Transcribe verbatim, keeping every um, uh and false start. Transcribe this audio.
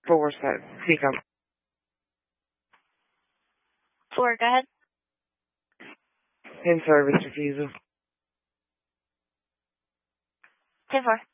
four, so speak up. Four, go ahead. In service refusal. ten four.